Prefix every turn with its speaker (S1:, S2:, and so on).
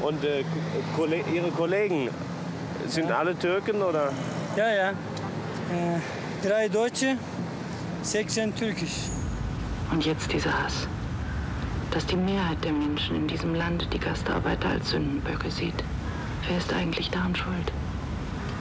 S1: Und Ihre Kollegen, sind alle Türken oder?
S2: Ja, ja. 3 Deutsche, 16 Türkisch.
S3: Und jetzt dieser Hass. Dass die Mehrheit der Menschen in diesem Land die Gastarbeiter als Sündenböcke sieht. Wer ist eigentlich daran schuld?